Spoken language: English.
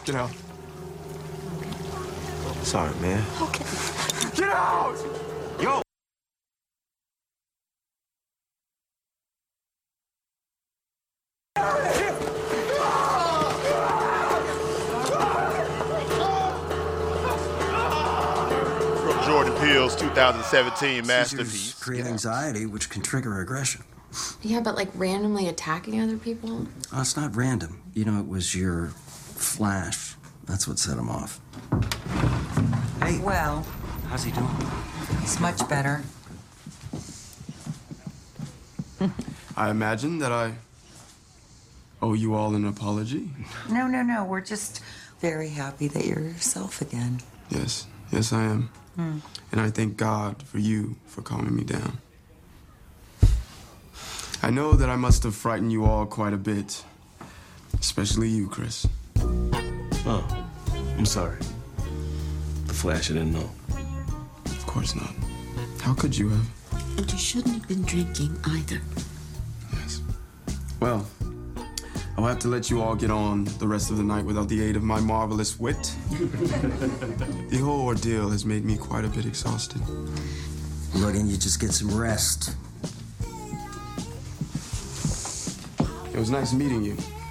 Get out. Sorry, man. Okay. Get out! Yo! From Jordan Peele's 2017 masterpiece. Seizures create anxiety, which can trigger aggression. Yeah, but like randomly attacking other people? Oh, it's not random. You know, it was your flash. That's what set him off. Hey. Well, How's he doing? it's much better. I imagine that I owe you all an apology. No. We're just very happy that you're yourself again. Yes, I am. And I thank God for you for calming me down. I know that I must have frightened you all quite a bit, especially you, Chris. Oh, I'm sorry. The Flash, I didn't know. Of course not. How could you have? And you shouldn't have been drinking either. Yes. Well, I'll have to let you all get on the rest of the night without the aid of my marvelous wit. The whole ordeal has made me quite a bit exhausted. Why didn't you just get some rest? It was nice meeting you.